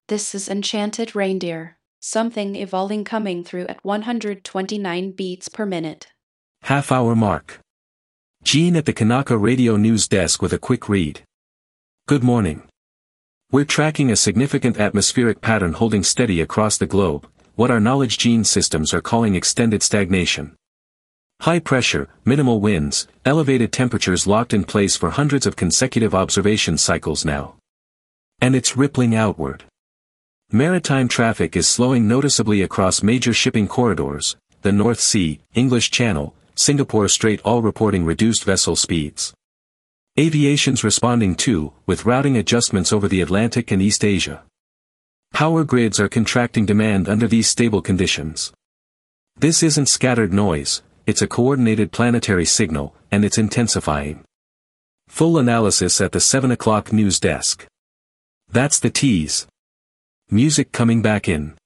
This is Enchanted Reindeer, something evolving coming through at 129 beats per minute. Half-hour mark. Gene at the Kanaka Radio News Desk with a quick read. Good morning. We're tracking a significant atmospheric pattern holding steady across the globe, what our knowledge gene systems are calling extended stagnation. High pressure, minimal winds, elevated temperatures locked in place for hundreds of consecutive observation cycles now. And it's rippling outward. Maritime traffic is slowing noticeably across major shipping corridors, the North Sea, English Channel, Singapore Strait, all reporting reduced vessel speeds. Aviation's responding too, with routing adjustments over the Atlantic and East Asia. Power grids are contracting demand under these stable conditions. This isn't scattered noise, it's a coordinated planetary signal, and it's intensifying. Full analysis at the 7 o'clock news desk. That's the tease. Music coming back in.